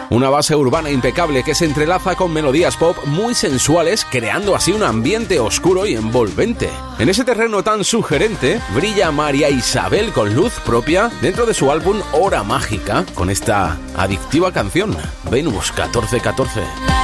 Una base urbana impecable que se entrelaza con melodías pop muy sensuales, creando así un ambiente oscuro y envolvente. En ese terreno tan sugerente, brilla María Isabel con luz propia dentro de su álbum Hora Mágica, con esta adictiva canción, Venus 1414.